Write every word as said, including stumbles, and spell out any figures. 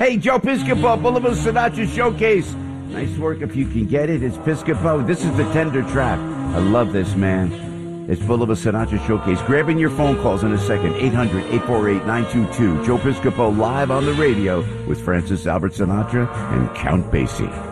Hey, Joe Piscopo, Boulevard Sinatra Showcase. Nice work if you can get it. It's Piscopo. This is the Tender Trap. I love this, man. It's Boulevard Sinatra Showcase. Grabbing your phone calls in a second. eight hundred, eight four eight, nine two two. Joe Piscopo live on the radio with Francis Albert Sinatra and Count Basie.